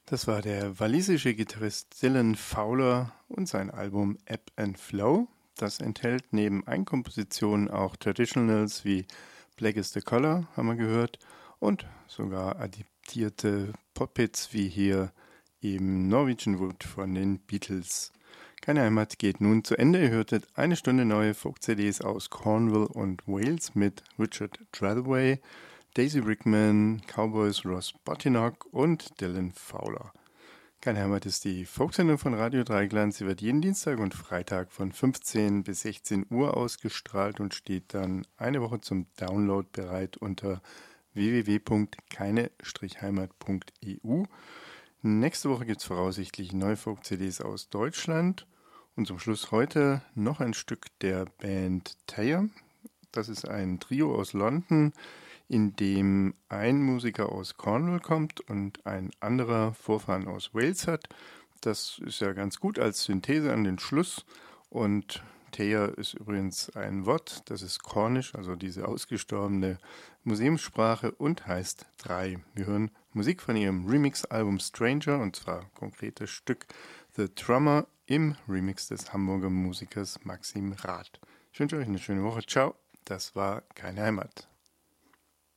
Das war der walisische Gitarrist Dylan Fowler und sein Album Ebb and Flow. Das enthält neben Eigenkompositionen auch Traditionals wie Black is the Color, haben wir gehört, und sogar adaptierte Pop-Hits wie hier eben Norwegian Wood von den Beatles. Keine Heimat geht nun zu Ende. Ihr hörtet eine Stunde neue Folk-CDs aus Cornwall und Wales mit Richard Trethewey, Daisy Rickman, Cowboys Ross Bottinock und Dylan Fowler. Keine Heimat ist die Folksendung von Radio Dreigland. Sie wird jeden Dienstag und Freitag von 15 bis 16 Uhr ausgestrahlt und steht dann eine Woche zum Download bereit unter www.keine-heimat.eu. Nächste Woche gibt es voraussichtlich neue Folk-CDs aus Deutschland. Und zum Schluss heute noch ein Stück der Band Taylor. Das ist ein Trio aus London, in dem ein Musiker aus Cornwall kommt und ein anderer Vorfahren aus Wales hat. Das ist ja ganz gut als Synthese an den Schluss. Und Taylor ist übrigens ein Wort, das ist Cornish, also diese ausgestorbene Museumssprache, und heißt 3. Wir hören Musik von ihrem Remix-Album Stranger, und zwar konkretes Stück The Drummer im Remix des Hamburger Musikers Maxim Rath. Ich wünsche euch eine schöne Woche. Ciao, das war Keine Heimat.